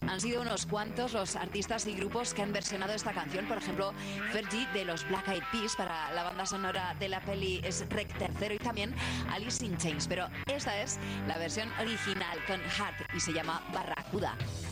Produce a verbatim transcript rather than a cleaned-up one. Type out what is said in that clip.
Han sido unos cuantos los artistas y grupos que han versionado esta canción. Por ejemplo, Fergie de los Black Eyed Peas para la banda sonora de la peli es Rec Tercero, y también Alice in Chains. Pero esta es la versión original con Heart y se llama Barracuda.